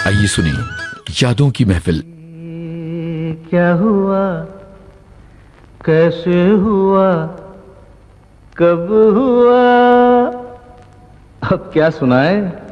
आइए सुनिए यादों की महफिल। क्या हुआ, कैसे हुआ, कब हुआ, अब क्या सुनाए।